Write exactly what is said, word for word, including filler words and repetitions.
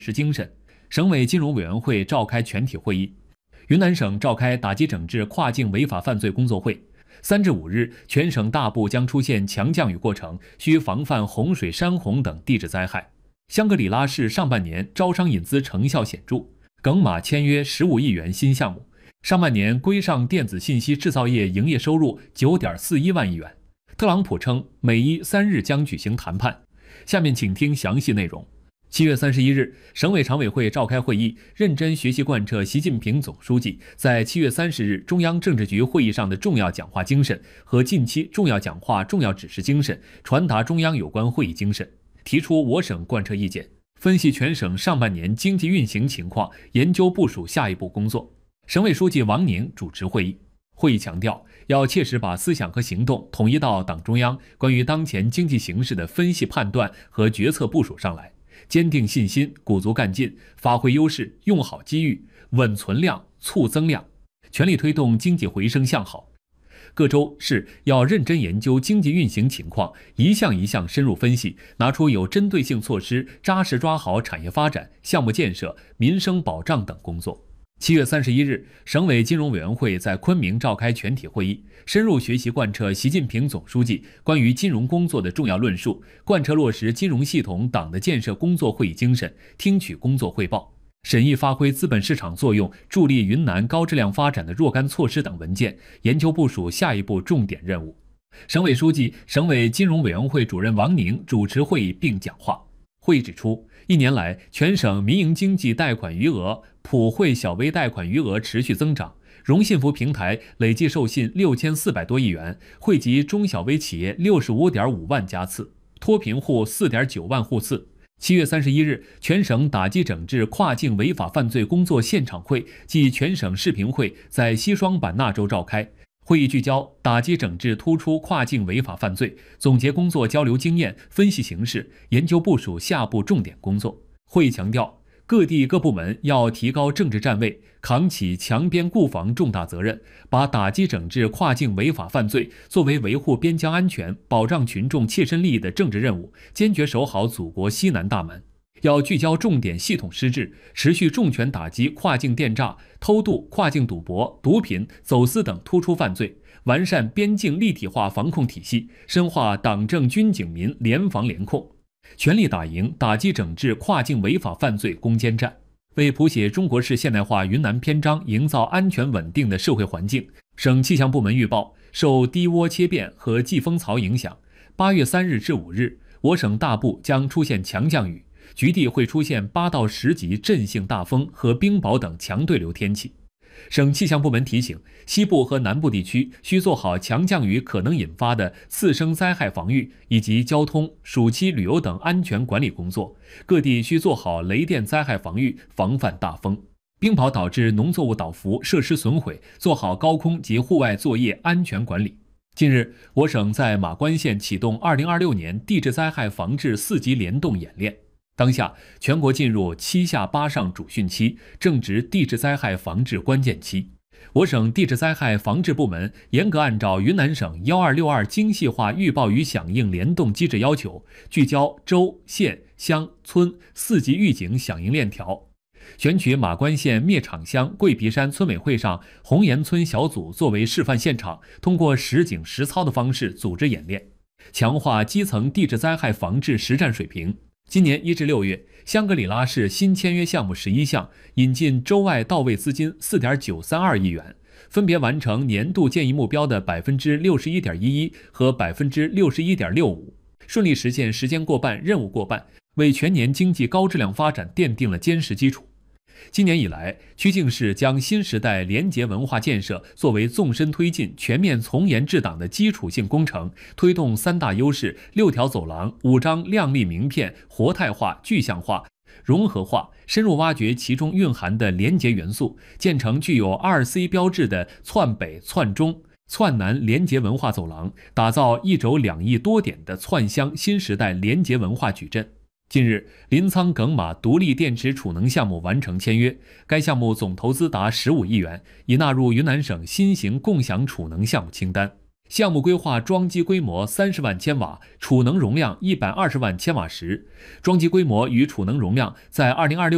是精神。省委金融委员会召开全体会议，云南省召开打击整治跨境违法犯罪工作会。三至五日，全省大部将出现强降雨过程，需防范洪水、山洪等地质灾害。香格里拉市上半年招商引资成效显著，耿马签约十五亿元新项目。上半年规上电子信息制造业营业收入九点四一万亿元。特朗普称美伊三日将举行谈判。下面请听详细内容。七月三十一日，省委常委会召开会议，认真学习贯彻习近平总书记在七月三十日中央政治局会议上的重要讲话精神和近期重要讲话重要指示精神，传达中央有关会议精神，提出我省贯彻意见，分析全省上半年经济运行情况，研究部署下一步工作。省委书记王宁主持会议。会议强调，要切实把思想和行动统一到党中央关于当前经济形势的分析判断和决策部署上来，坚定信心，鼓足干劲，发挥优势，用好机遇，稳存量，促增量，全力推动经济回升向好。各州市要认真研究经济运行情况，一项一项深入分析，拿出有针对性措施，扎实抓好产业发展、项目建设、民生保障等工作。七月三十一日，省委金融委员会在昆明召开全体会议，深入学习贯彻习近平总书记关于金融工作的重要论述，贯彻落实金融系统党的建设工作会议精神，听取工作汇报，审议发挥资本市场作用，助力云南高质量发展的若干措施等文件，研究部署下一步重点任务。省委书记、省委金融委员会主任王宁主持会议并讲话。会议指出，一年来，全省民营经济贷款余额、普惠小微贷款余额持续增长，融信服平台累计授信六千四百多亿元，惠及中小微企业六十五点五万家次，脱贫户四点九万户次。七月三十一日，全省打击整治跨境违法犯罪工作现场会暨全省视频会在西双版纳州召开。会议聚焦打击整治突出跨境违法犯罪，总结工作交流经验，分析形势，研究部署下步重点工作。会议强调，各地各部门要提高政治站位，扛起强边固防重大责任，把打击整治跨境违法犯罪作为维护边疆安全、保障群众切身利益的政治任务，坚决守好祖国西南大门。要聚焦重点系统施治，持续重拳打击跨境电诈、偷渡、跨境赌博、毒品、走私等突出犯罪，完善边境立体化防控体系，深化党政军警民联防联控，全力打赢打击整治跨境违法犯罪攻坚战。为谱写中国式现代化云南篇章，营造安全稳定的社会环境，省气象部门预报，受低涡切变和季风槽影响，八月三日至五日，我省大部将出现强降雨，局地会出现八到十级阵性大风和冰雹等强对流天气。省气象部门提醒，西部和南部地区需做好强降雨可能引发的次生灾害防御以及交通、暑期旅游等安全管理工作，各地需做好雷电灾害防御，防范大风。冰雹导致农作物倒伏、设施损毁，做好高空及户外作业安全管理。近日，我省在马关县启动二零二六年地质灾害防治四级联动演练。当下，全国进入七下八上主汛期，正值地质灾害防治关键期。我省地质灾害防治部门严格按照云南省一二六二精细化预报与响应联动机制要求，聚焦州、县、乡、村四级预警响应链条，选取马关县灭场乡桂皮山村委会上红岩村小组作为示范现场，通过实景实操的方式组织演练，强化基层地质灾害防治实战水平。今年一至六月，香格里拉市新签约项目十一项，引进州外到位资金四点九三二亿元，分别完成年度建议目标的百分之六十一点一一和百分之六十一点六五，顺利实现时间过半、任务过半，为全年经济高质量发展奠定了坚实基础。今年以来，曲靖市将新时代廉洁文化建设作为纵深推进、全面从严治党的基础性工程，推动三大优势、六条走廊、五张亮丽名片活态化、具象化、融合化，深入挖掘其中蕴含的廉洁元素，建成具有 二 C 标志的窜北、窜中、窜南廉洁文化走廊，打造一轴两翼多点的窜乡新时代廉洁文化矩阵。近日，临沧耿马独立电池储能项目完成签约，该项目总投资达十五亿元，已纳入云南省新型共享储能项目清单。项目规划装机规模三十万千瓦，储能容量一百二十万千瓦时，装机规模与储能容量在二零二六